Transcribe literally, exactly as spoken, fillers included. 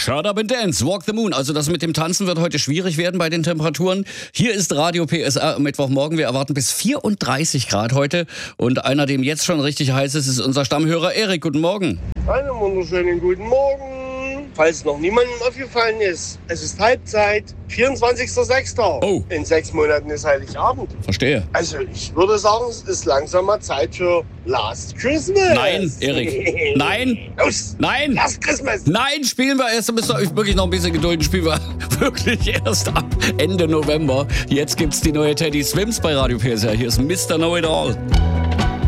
Shut up and dance, walk the moon. Also das mit dem Tanzen wird heute schwierig werden bei den Temperaturen. Hier ist Radio P S R am Mittwochmorgen. Wir erwarten bis vierunddreißig Grad heute. Und einer, dem jetzt schon richtig heiß ist, ist unser Stammhörer Erik. Guten Morgen. Einen wunderschönen guten Morgen. Falls noch niemandem aufgefallen ist, es ist Halbzeit, vierundzwanzigster sechster Oh. In sechs Monaten ist Heiligabend. Verstehe. Also ich würde sagen, es ist langsam mal Zeit für Last Christmas. Nein, Erik. Nein. Los. Nein. Last Christmas. Nein, spielen wir erst. Da müsst ihr euch wirklich noch ein bisschen gedulden. Spielen wir wirklich erst ab Ende November. Jetzt gibt's die neue Teddy Swims bei Radio P S R. Hier ist Mister Know It All.